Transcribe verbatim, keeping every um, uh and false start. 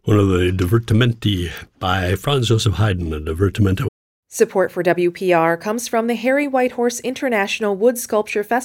one of the divertimenti by Franz Joseph Haydn, a divertimento. Support for W P R comes from the Harry Whitehorse International Wood Sculpture Festival.